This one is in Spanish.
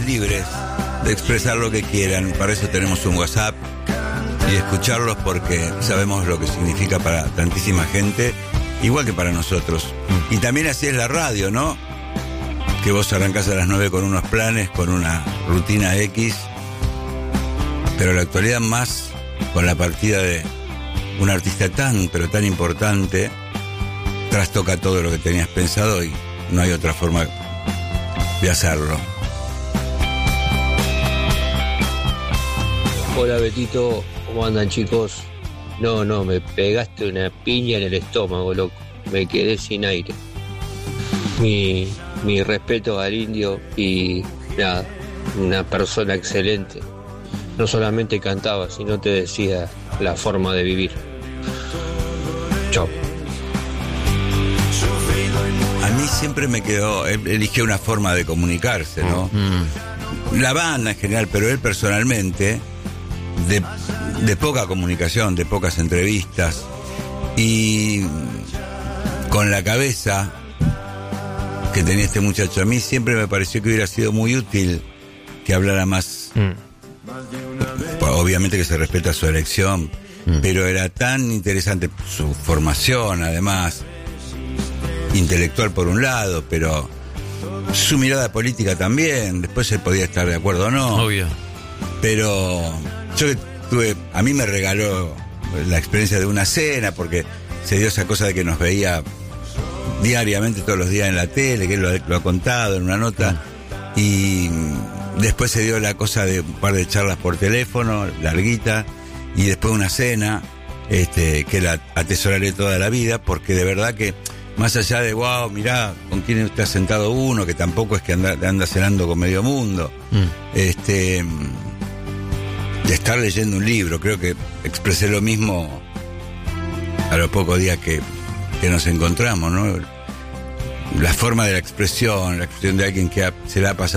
libres de expresar lo que quieran. Para eso tenemos un WhatsApp y escucharlos, porque sabemos lo que significa para tantísima gente, igual que para nosotros. Y también así es la radio, ¿no? Que vos arrancás a las 9 con unos planes, con una rutina X, pero la actualidad más con la partida de un artista tan, pero tan importante, trastoca todo lo que tenías pensado y no hay otra forma de hacerlo. Hola Betito, ¿cómo andan chicos? No, me pegaste una piña en el estómago, loco. Me quedé sin aire. Mi respeto al indio y nada, una persona excelente. No solamente cantaba, sino te decía la forma de vivir. Chao. A mí siempre me quedó, él eligió una forma de comunicarse, ¿no? La banda en general, pero él personalmente, de poca comunicación, de pocas entrevistas, y con la cabeza que tenía este muchacho, a mí siempre me pareció que hubiera sido muy útil que hablara más. Obviamente que se respeta su elección, pero era tan interesante su formación, además intelectual por un lado, pero su mirada política también. Después se podía estar de acuerdo o no. Obvio. Pero yo a mí me regaló la experiencia de una cena, porque se dio esa cosa de que nos veía diariamente, todos los días en la tele, que él lo ha contado en una nota, y después se dio la cosa de un par de charlas por teléfono, larguita, y después una cena, que la atesoraré toda la vida, porque de verdad que más allá de, wow, mirá con quién está sentado uno, que tampoco es que anda cenando con medio mundo, de estar leyendo un libro, creo que expresé lo mismo a los pocos días que nos encontramos, ¿no? La forma de la expresión de alguien que se la ha pasado